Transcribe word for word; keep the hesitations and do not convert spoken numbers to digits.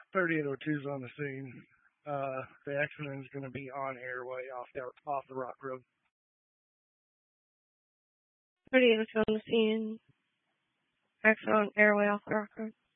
thirty-eight oh two is on the scene. Uh, the accident is going to be on Airway off the off the Rock Road. thirty-eight oh two on the scene. Accident on Airway off the Rock Road.